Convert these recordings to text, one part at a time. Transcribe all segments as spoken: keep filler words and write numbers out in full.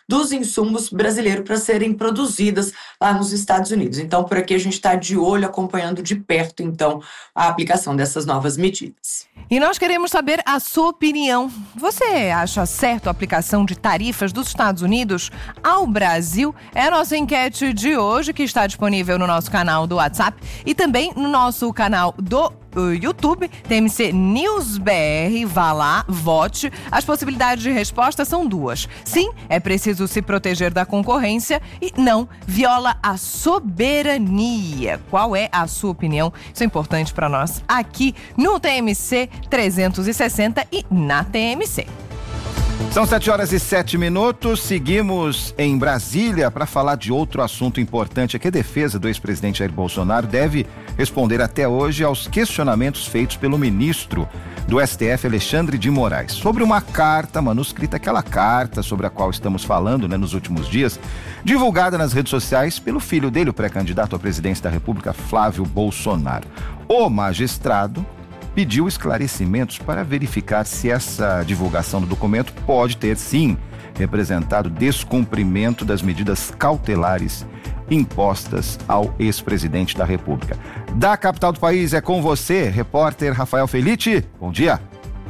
dos insumos brasileiros para serem produzidas lá nos Estados Unidos. Então, por aqui a gente está de olho, acompanhando de perto, então, a aplicação dessas novas medidas. E nós queremos saber a sua opinião. Você acha certo a aplicação de tarifas dos Estados Unidos ao Brasil? É a nossa enquete de hoje, que está disponível no nosso canal do WhatsApp e também no nosso canal do YouTube, T M C News B R. Vá lá, vote. As possibilidades de resposta são duas. Sim, é preciso se proteger da concorrência, e não, viola a soberania. Qual é a sua opinião? Isso é importante para nós aqui no T M C trezentos e sessenta e na T M C. São sete horas e sete minutos, seguimos em Brasília para falar de outro assunto importante, é que a defesa do ex-presidente Jair Bolsonaro deve responder até hoje aos questionamentos feitos pelo ministro do S T F, Alexandre de Moraes, sobre uma carta manuscrita, aquela carta sobre a qual estamos falando, né, nos últimos dias, divulgada nas redes sociais pelo filho dele, o pré-candidato à presidência da República, Flávio Bolsonaro. O magistrado pediu esclarecimentos para verificar se essa divulgação do documento pode ter, sim, representado descumprimento das medidas cautelares impostas ao ex-presidente da República. Da capital do país, é com você, repórter Rafael Felite. Bom dia.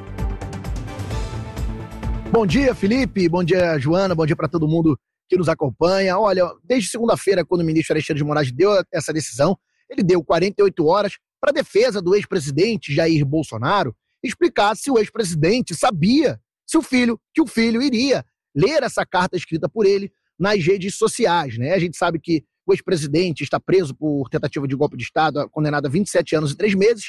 Bom dia, Felipe. Bom dia, Joana. Bom dia para todo mundo que nos acompanha. Olha, desde segunda-feira, quando o ministro Alexandre de Moraes deu essa decisão, ele deu quarenta e oito horas para a defesa do ex-presidente Jair Bolsonaro explicar se o ex-presidente sabia se o filho, que o filho iria ler essa carta escrita por ele nas redes sociais, né? A gente sabe que o ex-presidente está preso por tentativa de golpe de Estado, condenado a vinte e sete anos e três meses.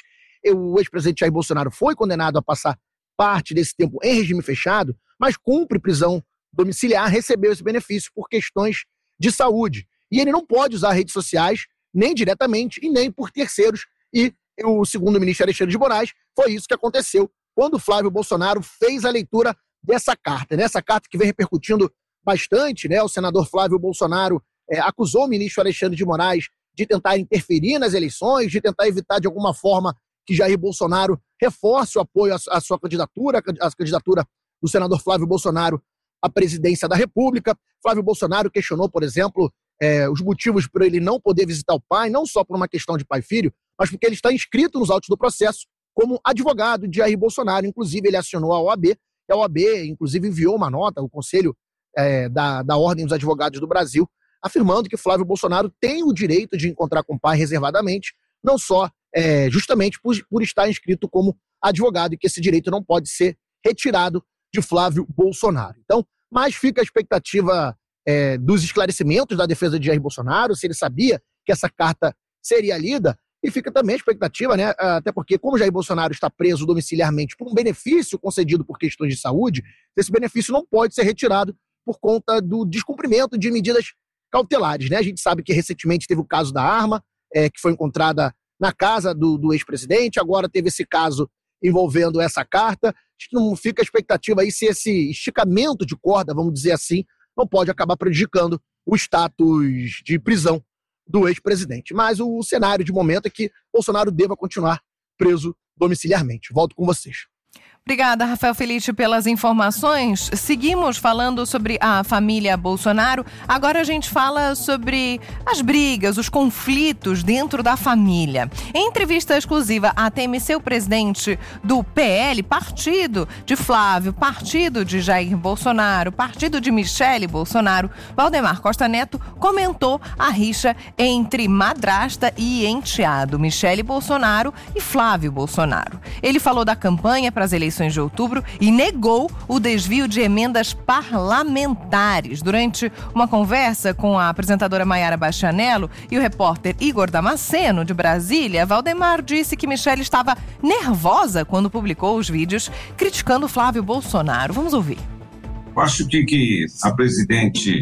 O ex-presidente Jair Bolsonaro foi condenado a passar parte desse tempo em regime fechado, mas cumpre prisão domiciliar, recebeu esse benefício por questões de saúde. E ele não pode usar redes sociais nem diretamente e nem por terceiros. E o segundo ministro Alexandre de Moraes, foi isso que aconteceu quando o Flávio Bolsonaro fez a leitura dessa carta, né? Essa carta que vem repercutindo bastante, né? O senador Flávio Bolsonaro é, acusou o ministro Alexandre de Moraes de tentar interferir nas eleições, de tentar evitar de alguma forma que Jair Bolsonaro reforce o apoio à, à sua candidatura, à candidatura do senador Flávio Bolsonaro à presidência da República. Flávio Bolsonaro questionou, por exemplo, é, os motivos para ele não poder visitar o pai, não só por uma questão de pai e filho, mas porque ele está inscrito nos autos do processo como advogado de Jair Bolsonaro. Inclusive, ele acionou a O A B, e a O A B, inclusive, enviou uma nota, o Conselho é, da, da Ordem dos Advogados do Brasil, afirmando que Flávio Bolsonaro tem o direito de encontrar com o pai reservadamente, não só é, justamente por, por estar inscrito como advogado, e que esse direito não pode ser retirado de Flávio Bolsonaro. Então, mas fica a expectativa é, dos esclarecimentos da defesa de Jair Bolsonaro, se ele sabia que essa carta seria lida. E fica também a expectativa, né? Até porque, como Jair Bolsonaro está preso domiciliarmente por um benefício concedido por questões de saúde, esse benefício não pode ser retirado por conta do descumprimento de medidas cautelares, né? A gente sabe que recentemente teve o caso da arma, é, que foi encontrada na casa do, do ex-presidente, agora teve esse caso envolvendo essa carta. Acho que não fica a expectativa aí se esse esticamento de corda, vamos dizer assim, não pode acabar prejudicando o status de prisão do ex-presidente. Mas o cenário de momento é que Bolsonaro deva continuar preso domiciliarmente. Volto com vocês. Obrigada, Rafael Felite, pelas informações. Seguimos falando sobre a família Bolsonaro. Agora a gente fala sobre as brigas, os conflitos dentro da família. Em entrevista exclusiva à T M C, o presidente do P L, partido de Flávio, partido de Jair Bolsonaro, partido de Michele Bolsonaro, Valdemar Costa Neto, comentou a rixa entre madrasta e enteado, Michele Bolsonaro e Flávio Bolsonaro. Ele falou da campanha para as eleições de outubro e negou o desvio de emendas parlamentares. Durante uma conversa com a apresentadora Maiara Bastianello e o repórter Igor Damasceno, de Brasília, Valdemar disse que Michele estava nervosa quando publicou os vídeos criticando Flávio Bolsonaro. Vamos ouvir. Eu acho que, que a presidente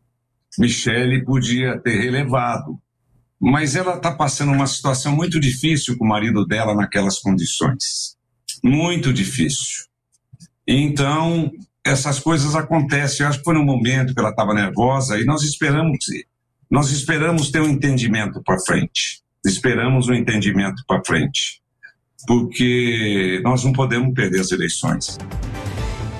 Michele podia ter relevado, mas ela está passando uma situação muito difícil com o marido dela naquelas condições. Muito difícil. Então, essas coisas acontecem. Eu acho que foi no momento que ela estava nervosa e nós esperamos, nós esperamos ter um entendimento para frente. Esperamos um entendimento para frente. Porque nós não podemos perder as eleições.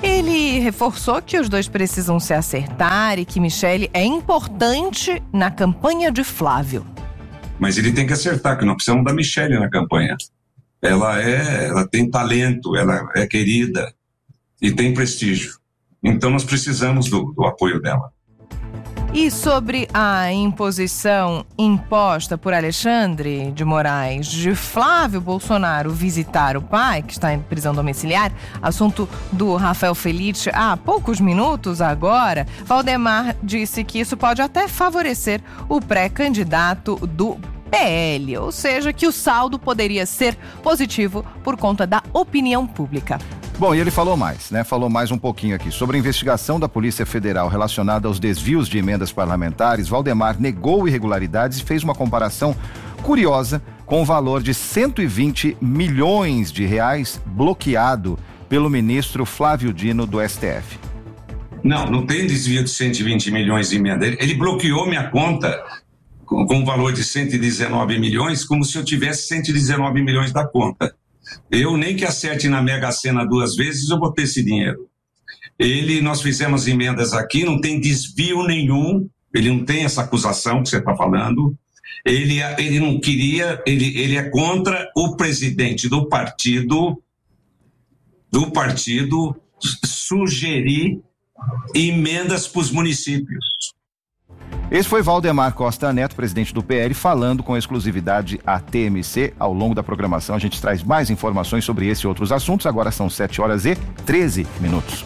Ele reforçou que os dois precisam se acertar e que Michele é importante na campanha de Flávio. Mas ele tem que acertar, que nós precisamos da Michele na campanha. Ela, é, ela tem talento, ela é querida e tem prestígio. Então nós precisamos do, do apoio dela. E sobre a imposição imposta por Alexandre de Moraes de Flávio Bolsonaro visitar o pai, que está em prisão domiciliar, assunto do Rafael Felice há poucos minutos agora, Valdemar disse que isso pode até favorecer o pré-candidato do P L, ou seja, que o saldo poderia ser positivo por conta da opinião pública. Bom, e ele falou mais, né? Falou mais um pouquinho aqui sobre a investigação da Polícia Federal relacionada aos desvios de emendas parlamentares. Valdemar negou irregularidades e fez uma comparação curiosa com o valor de cento e vinte milhões de reais bloqueado pelo ministro Flávio Dino do S T F. Não, não tem desvio de cento e vinte milhões de emenda. Ele, ele bloqueou minha conta com, com um valor de cento e dezenove milhões, como se eu tivesse cento e dezenove milhões da conta. Eu, nem que acerte na Mega Sena duas vezes, eu vou ter esse dinheiro. Ele, nós fizemos emendas aqui, não tem desvio nenhum, ele não tem essa acusação que você está falando. Ele, ele não queria, ele, ele é contra o presidente do partido, do partido sugerir emendas para os municípios. Esse foi Valdemar Costa Neto, presidente do P L, falando com exclusividade à T M C. Ao longo da programação, a gente traz mais informações sobre esse e outros assuntos. Agora são sete horas e treze minutos.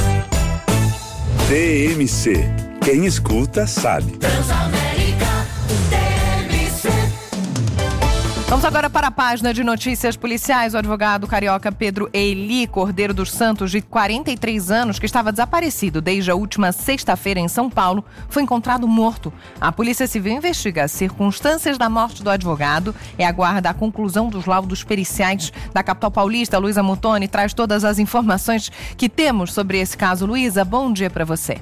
T M C. Quem escuta, sabe. Vamos agora para a página de notícias policiais. O advogado carioca Pedro Eli Cordeiro dos Santos, de quarenta e três anos, que estava desaparecido desde a última sexta-feira em São Paulo, foi encontrado morto. A Polícia Civil investiga as circunstâncias da morte do advogado e aguarda a conclusão dos laudos periciais da capital paulista. Luísa Mutoni traz todas as informações que temos sobre esse caso. Luísa, bom dia para você.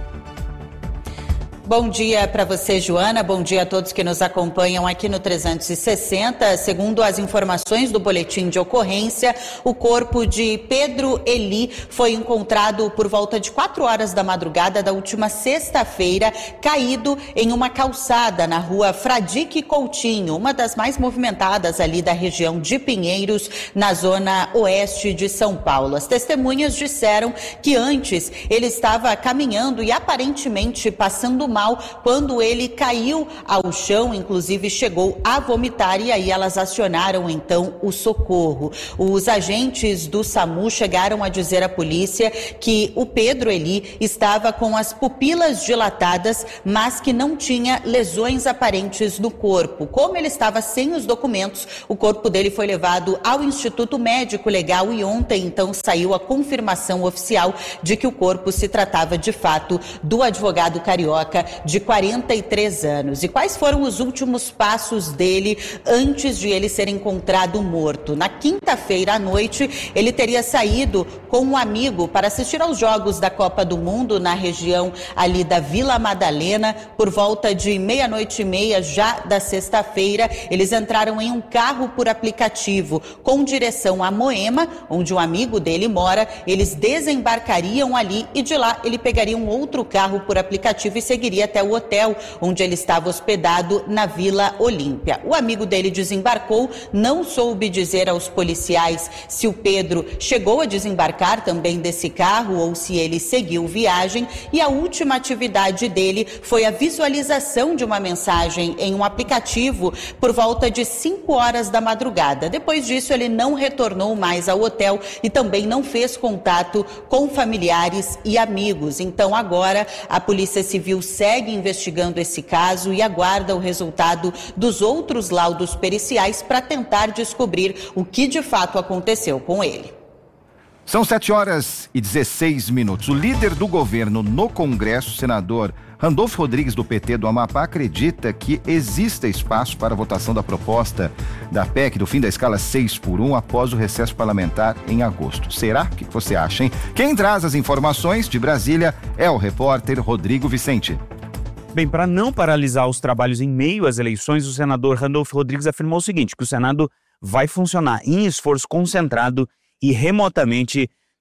Bom dia para você, Joana. Bom dia a todos que nos acompanham aqui no trezentos e sessenta. Segundo as informações do boletim de ocorrência, o corpo de Pedro Eli foi encontrado por volta de quatro horas da madrugada da última sexta-feira, caído em uma calçada na rua Fradique Coutinho, uma das mais movimentadas ali da região de Pinheiros, na zona oeste de São Paulo. As testemunhas disseram que antes ele estava caminhando e aparentemente passando mal quando ele caiu ao chão, inclusive chegou a vomitar, e aí elas acionaram então o socorro. Os agentes do SAMU chegaram a dizer à polícia que o Pedro Eli estava com as pupilas dilatadas, mas que não tinha lesões aparentes no corpo. Como ele estava sem os documentos, o corpo dele foi levado ao Instituto Médico Legal e ontem então saiu a confirmação oficial de que o corpo se tratava de fato do advogado carioca de quarenta e três anos. E quais foram os últimos passos dele antes de ele ser encontrado morto? Na quinta-feira à noite, ele teria saído com um amigo para assistir aos Jogos da Copa do Mundo na região ali da Vila Madalena. Por volta de meia-noite e meia já da sexta-feira, eles entraram em um carro por aplicativo com direção a Moema, onde um amigo dele mora. Eles desembarcariam ali e de lá ele pegaria um outro carro por aplicativo e seguiria até o hotel onde ele estava hospedado na Vila Olímpia. O amigo dele desembarcou, não soube dizer aos policiais se o Pedro chegou a desembarcar também desse carro ou se ele seguiu viagem, e a última atividade dele foi a visualização de uma mensagem em um aplicativo por volta de cinco horas da madrugada. Depois disso, ele não retornou mais ao hotel e também não fez contato com familiares e amigos. Então agora a Polícia Civil segue investigando esse caso e aguarda o resultado dos outros laudos periciais para tentar descobrir o que de fato aconteceu com ele. São sete horas e dezesseis minutos. O líder do governo no Congresso, senador Randolfo Rodrigues, do P T do Amapá, acredita que exista espaço para a votação da proposta da P E C do fim da escala seis por um após o recesso parlamentar em agosto. Será? O que você acha, hein? Quem traz as informações de Brasília é o repórter Rodrigo Vicente. Bem, para não paralisar os trabalhos em meio às eleições, o senador Randolfo Rodrigues afirmou o seguinte, que o Senado vai funcionar em esforço concentrado e remotamente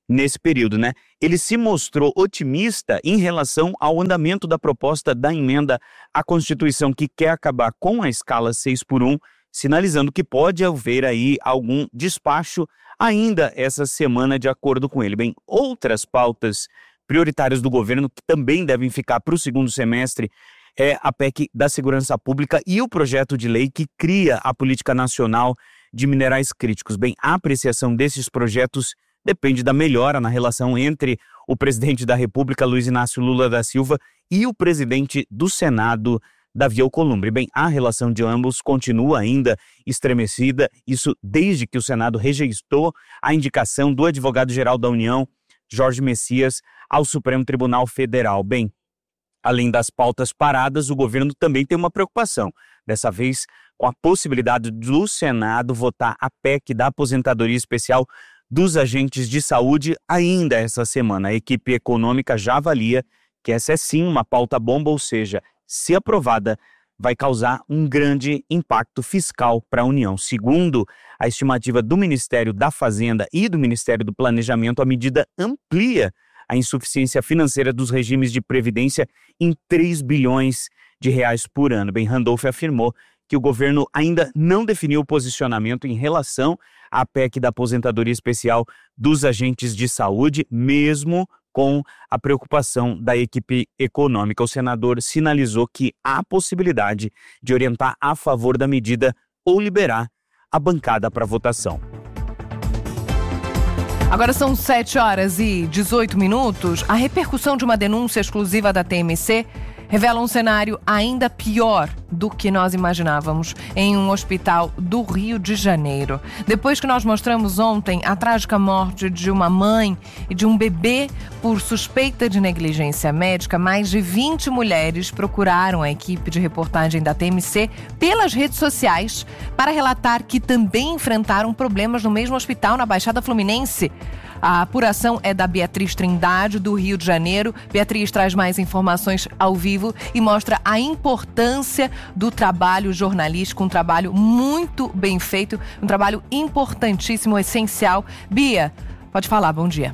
nesse período, né? Ele se mostrou otimista em relação ao andamento da proposta da emenda à Constituição que quer acabar com a escala seis por um, sinalizando que pode haver aí algum despacho ainda essa semana, de acordo com ele. Bem, outras pautas prioritárias do governo que também devem ficar para o segundo semestre é a P E C da Segurança Pública e o projeto de lei que cria a Política Nacional de Minerais Críticos. Bem, a apreciação desses projetos depende da melhora na relação entre o presidente da República, Luiz Inácio Lula da Silva, e o presidente do Senado, Davi Alcolumbre. Bem, a relação de ambos continua ainda estremecida, isso desde que o Senado rejeitou a indicação do advogado-geral da União, Jorge Messias, ao Supremo Tribunal Federal. Bem, além das pautas paradas, o governo também tem uma preocupação, dessa vez com a possibilidade do Senado votar a P E C da aposentadoria especial dos agentes de saúde ainda essa semana. A equipe econômica já avalia que essa é sim uma pauta bomba, ou seja, se aprovada, vai causar um grande impacto fiscal para a União. Segundo a estimativa do Ministério da Fazenda e do Ministério do Planejamento, a medida amplia a insuficiência financeira dos regimes de previdência em três bilhões de reais por ano. Bem, Randolph afirmou que o governo ainda não definiu o posicionamento em relação à P E C da aposentadoria especial dos agentes de saúde, mesmo com a preocupação da equipe econômica. O senador sinalizou que há possibilidade de orientar a favor da medida ou liberar a bancada para votação. Agora são sete horas e dezoito minutos. A repercussão de uma denúncia exclusiva da T M C revela um cenário ainda pior do que nós imaginávamos em um hospital do Rio de Janeiro. Depois que nós mostramos ontem a trágica morte de uma mãe e de um bebê por suspeita de negligência médica, mais de vinte mulheres procuraram a equipe de reportagem da T M C pelas redes sociais para relatar que também enfrentaram problemas no mesmo hospital na Baixada Fluminense. A apuração é da Beatriz Trindade, do Rio de Janeiro. Beatriz traz mais informações ao vivo e mostra a importância do trabalho jornalístico, um trabalho muito bem feito, um trabalho importantíssimo, essencial. Bia, pode falar, bom dia.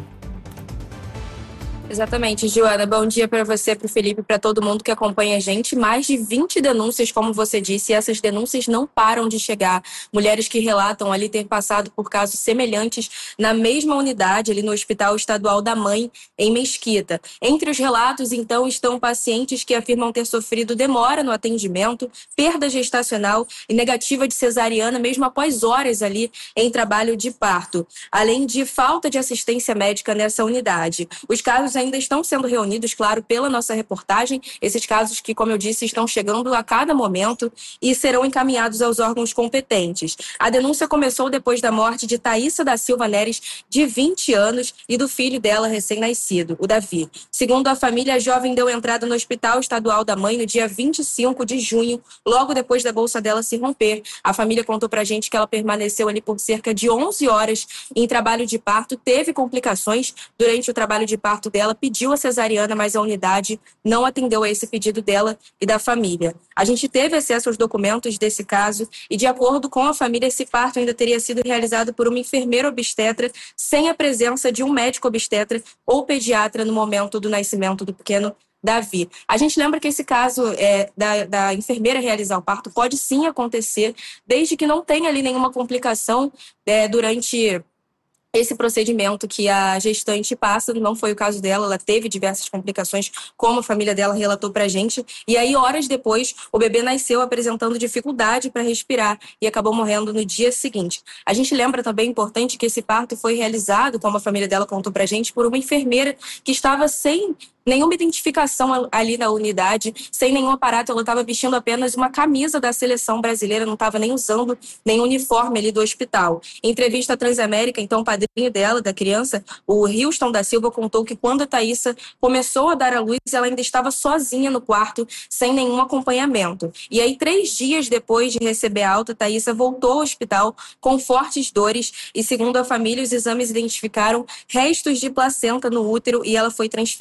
Exatamente, Joana. Bom dia para você, para o Felipe, para todo mundo que acompanha a gente. Mais de vinte denúncias, como você disse, e essas denúncias não param de chegar. Mulheres que relatam ali ter passado por casos semelhantes na mesma unidade, ali no Hospital Estadual da Mãe, em Mesquita. Entre os relatos, então, estão pacientes que afirmam ter sofrido demora no atendimento, perda gestacional e negativa de cesariana, mesmo após horas ali em trabalho de parto. Além de falta de assistência médica nessa unidade. Os casos ainda estão sendo reunidos, claro, pela nossa reportagem. Esses casos que, como eu disse, estão chegando a cada momento e serão encaminhados aos órgãos competentes. A denúncia começou depois da morte de Thaísa da Silva Neres, de vinte anos, e do filho dela recém-nascido, o Davi. Segundo a família, a jovem deu entrada no Hospital Estadual da Mãe no dia vinte e cinco de junho, logo depois da bolsa dela se romper. A família contou pra gente que ela permaneceu ali por cerca de onze horas em trabalho de parto, teve complicações durante o trabalho de parto dela, pediu a cesariana, mas a unidade não atendeu a esse pedido dela e da família. A gente teve acesso aos documentos desse caso e, de acordo com a família, esse parto ainda teria sido realizado por uma enfermeira obstetra sem a presença de um médico obstetra ou pediatra no momento do nascimento do pequeno Davi. A gente lembra que esse caso é, da, da enfermeira realizar o parto pode sim acontecer, desde que não tenha ali nenhuma complicação é, durante esse procedimento que a gestante passa. Não foi o caso dela, ela teve diversas complicações, como a família dela relatou pra gente, e aí horas depois o bebê nasceu apresentando dificuldade para respirar e acabou morrendo no dia seguinte. A gente lembra também, importante, que esse parto foi realizado, como a família dela contou pra gente, por uma enfermeira que estava sem nenhuma identificação ali na unidade, sem nenhum aparato. Ela estava vestindo apenas uma camisa da seleção brasileira, não estava nem usando nenhum uniforme ali do hospital. Em entrevista à Transamérica, então, o padrinho dela, da criança, o Houston da Silva, contou que quando a Thaísa começou a dar à luz, ela ainda estava sozinha no quarto, sem nenhum acompanhamento. E aí, três dias depois de receber a alta, a Thaísa voltou ao hospital com fortes dores e, segundo a família, os exames identificaram restos de placenta no útero e ela foi transferida, então,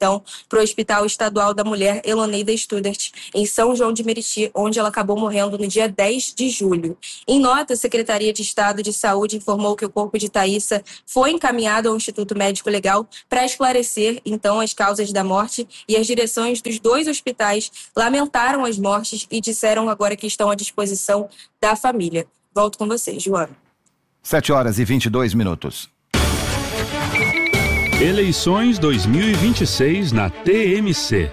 então, para o Hospital Estadual da Mulher Eloneida Studart, em São João de Meriti, onde ela acabou morrendo no dia dez de julho. Em nota, a Secretaria de Estado de Saúde informou que o corpo de Thaísa foi encaminhado ao Instituto Médico Legal para esclarecer, então, as causas da morte, e as direções dos dois hospitais lamentaram as mortes e disseram agora que estão à disposição da família. Volto com você, Joana. sete horas e vinte e dois minutos. Eleições dois mil e vinte e seis na T M C.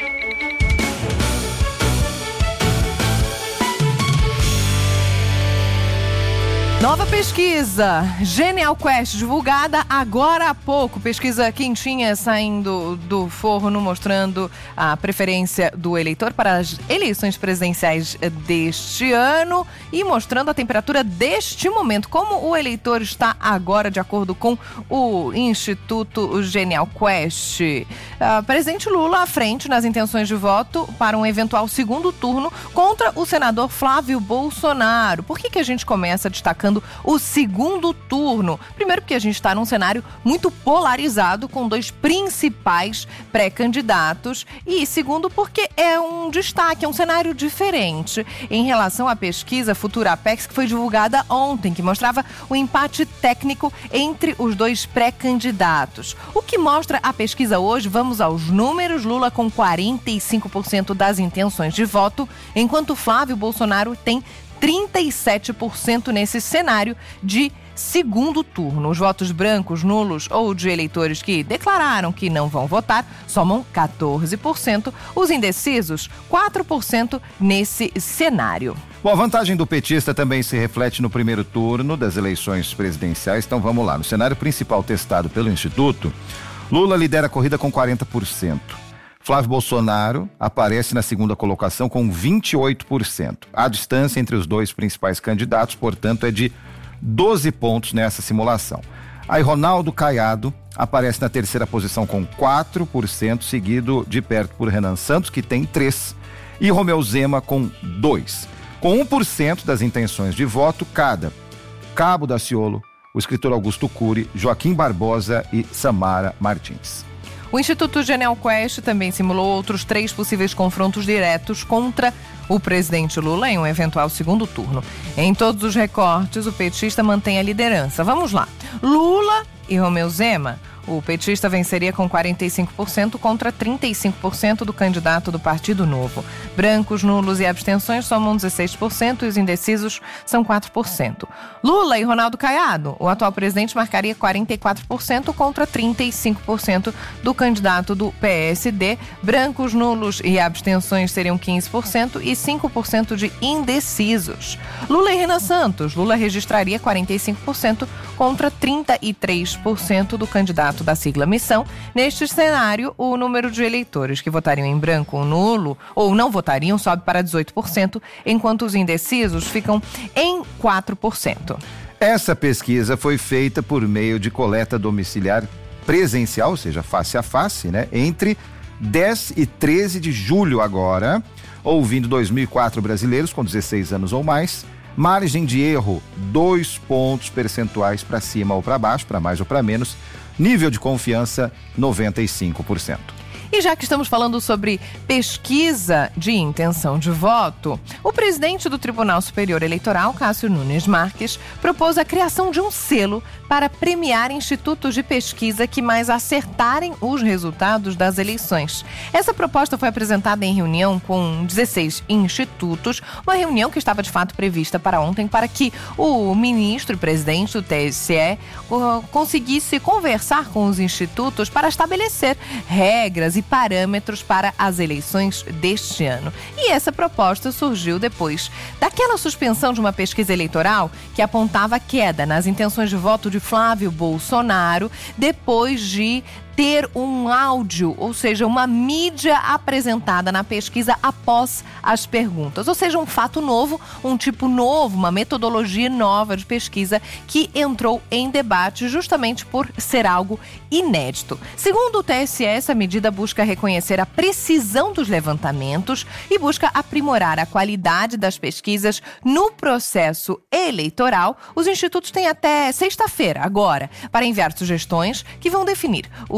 Nova pesquisa, Genial Quest, divulgada agora há pouco. Pesquisa quentinha saindo do forno, mostrando a preferência do eleitor para as eleições presidenciais deste ano e mostrando a temperatura deste momento. Como o eleitor está agora, de acordo com o Instituto Genial Quest. Uh, presidente Lula à frente nas intenções de voto para um eventual segundo turno contra o senador Flávio Bolsonaro. Por que que a gente começa destacando o segundo turno? Primeiro porque a gente está num cenário muito polarizado com dois principais pré-candidatos e segundo porque é um destaque, é um cenário diferente em relação à pesquisa Futurapex que foi divulgada ontem, que mostrava o empate técnico entre os dois pré-candidatos. O que mostra a pesquisa hoje? Vamos aos números. Lula com quarenta e cinco por cento das intenções de voto, enquanto Flávio Bolsonaro tem trinta e sete por cento nesse cenário de segundo turno. Os votos brancos, nulos ou de eleitores que declararam que não vão votar somam quatorze por cento. Os indecisos, quatro por cento nesse cenário. Bom, a vantagem do petista também se reflete no primeiro turno das eleições presidenciais. Então vamos lá. No cenário principal testado pelo Instituto, Lula lidera a corrida com quarenta por cento. Flávio Bolsonaro aparece na segunda colocação com vinte e oito por cento. A distância entre os dois principais candidatos, portanto, é de doze pontos nessa simulação. Aí Ronaldo Caiado aparece na terceira posição com quatro por cento, seguido de perto por Renan Santos, que tem três por cento, e Romeu Zema com dois por cento. Com um por cento das intenções de voto cada, Cabo Daciolo, o escritor Augusto Cury, Joaquim Barbosa e Samara Martins. O Instituto Genial Quest também simulou outros três possíveis confrontos diretos contra o presidente Lula em um eventual segundo turno. Em todos os recortes, o petista mantém a liderança. Vamos lá. Lula e Romeu Zema. O petista venceria com quarenta e cinco por cento contra trinta e cinco por cento do candidato do Partido Novo. Brancos, nulos e abstenções somam dezesseis por cento e os indecisos são quatro por cento. Lula e Ronaldo Caiado. O atual presidente marcaria quarenta e quatro por cento contra trinta e cinco por cento do candidato do P S D. Brancos, nulos e abstenções seriam quinze por cento e cinco por cento de indecisos. Lula e Renan Santos. Lula registraria quarenta e cinco por cento contra trinta e três por cento do candidato da sigla Missão. Neste cenário, o número de eleitores que votariam em branco ou nulo ou não votariam sobe para dezoito por cento, enquanto os indecisos ficam em quatro por cento. Essa pesquisa foi feita por meio de coleta domiciliar presencial, ou seja, face a face, né? Entre dez e treze de julho agora, ouvindo dois mil e quatro brasileiros com dezesseis anos ou mais. Margem de erro, dois pontos percentuais para cima ou para baixo, para mais ou para menos. Nível de confiança, noventa e cinco por cento. E já que estamos falando sobre pesquisa de intenção de voto, o presidente do Tribunal Superior Eleitoral, Cássio Nunes Marques, propôs a criação de um selo para premiar institutos de pesquisa que mais acertarem os resultados das eleições. Essa proposta foi apresentada em reunião com dezesseis institutos, uma reunião que estava de fato prevista para ontem, para que o ministro e presidente do T S E conseguisse conversar com os institutos para estabelecer regras e parâmetros para as eleições deste ano. E essa proposta surgiu depois daquela suspensão de uma pesquisa eleitoral que apontava queda nas intenções de voto de Flávio Bolsonaro depois de ter um áudio, ou seja, uma mídia apresentada na pesquisa após as perguntas. Ou seja, um fato novo, um tipo novo, uma metodologia nova de pesquisa que entrou em debate justamente por ser algo inédito. Segundo o T S E, essa medida busca reconhecer a precisão dos levantamentos e busca aprimorar a qualidade das pesquisas no processo eleitoral. Os institutos têm até sexta-feira, agora, para enviar sugestões que vão definir os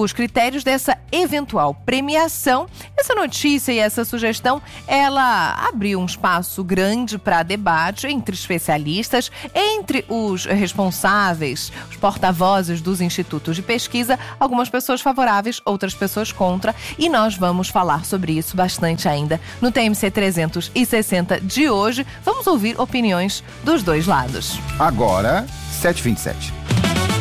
os critérios dessa eventual premiação. Essa notícia e essa sugestão, ela abriu um espaço grande para debate entre especialistas, entre os responsáveis, os porta-vozes dos institutos de pesquisa, algumas pessoas favoráveis, outras pessoas contra, e nós vamos falar sobre isso bastante ainda no T M C trezentos e sessenta de hoje. Vamos ouvir opiniões dos dois lados. Agora, sete e vinte e sete.